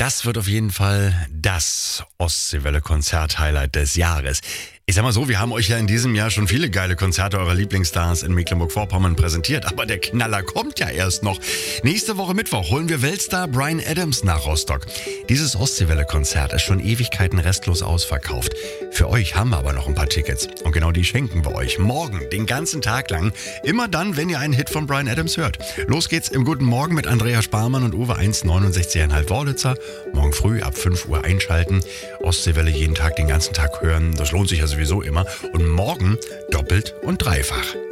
Das wird auf jeden Fall das Ostseewelle-Konzert-Highlight des Jahres. Ich sag mal so, wir haben euch ja in diesem Jahr schon viele geile Konzerte eurer Lieblingsstars in Mecklenburg-Vorpommern präsentiert, aber der Knaller kommt ja erst noch. Nächste Woche Mittwoch holen wir Weltstar Bryan Adams nach Rostock. Dieses Ostseewelle-Konzert ist schon Ewigkeiten restlos ausverkauft. Für euch haben wir aber noch ein paar Tickets und genau die schenken wir euch morgen den ganzen Tag lang. Immer dann, wenn ihr einen Hit von Bryan Adams hört. Los geht's im Guten Morgen mit Andrea Sparmann und Uwe 1,69,5 Wörlitzer. Morgen früh ab 5 Uhr einschalten. Ostseewelle jeden Tag den ganzen Tag hören. Das lohnt sich ja sowieso immer. Und morgen doppelt und dreifach.